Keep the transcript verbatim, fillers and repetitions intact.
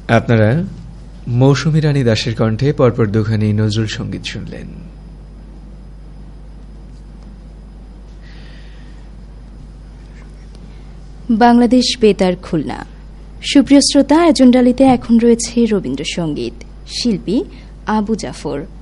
আপনারা মৌসুমী রানী দাসের কণ্ঠে পরপর দুখানি নজরুল সঙ্গীত শুনলেন। বাংলাদেশ বেতার খুলনা। সুপ্রিয় শ্রোতা, আয়োজন ডালিতে এখন রয়েছে রবীন্দ্রসঙ্গীত, শিল্পী আবু জাফর।